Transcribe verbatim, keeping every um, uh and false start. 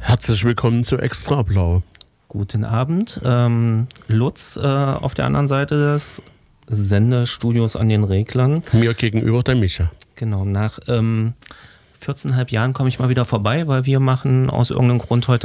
Herzlich willkommen zu Extra Blau. Guten Abend. Ähm, Lutz äh, auf der anderen Seite des Sendestudios an den Reglern. Mir gegenüber der Micha. Genau, nach ähm, vierzehn Komma fünf Jahren komme ich mal wieder vorbei, weil wir machen aus irgendeinem Grund heute